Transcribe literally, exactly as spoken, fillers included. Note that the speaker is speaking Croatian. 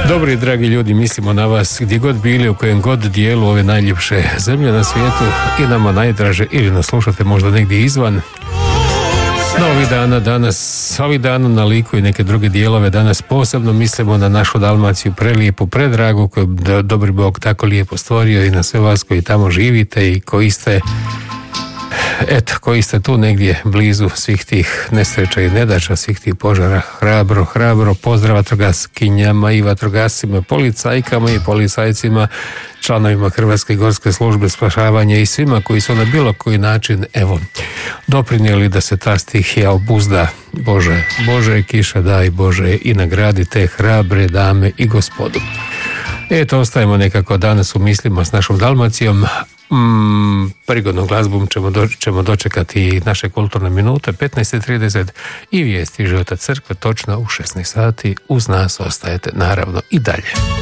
Dobri, dragi ljudi, mislimo na vas gdje god bili, u kojem god dijelu ove najljepše zemlje na svijetu i nama najdraže, ili nas slušate možda negdje izvan. No, ovih dana, danas, ovih dana na Liku i neke druge dijelove, danas posebno mislimo na našu Dalmaciju, prelijepu, predragu, koju dobri Bog tako lijepo stvorio, i na sve vas koji tamo živite i koji ste, eto, koji ste tu negdje blizu svih tih nesreća i nedaća, svih tih požara. Hrabro, hrabro pozdrav vatrogaskinjama i vatrogascima, policajkama i policajcima, članovima Hrvatske gorske službe spašavanja i svima koji su na bilo koji način, evo, doprinijeli da se ta stihija obuzda. Bože, Bože, kiša daj, Bože, i nagradi te hrabre dame i gospodu. Eto, ostajemo nekako danas u mislima s našom Dalmacijom. Mm, prigodnom glazbom ćemo, do, ćemo dočekati naše kulturne minute, petnaest i trideset, i vijesti života crkve točno u šesnaest sati. Uz nas ostajete naravno i dalje.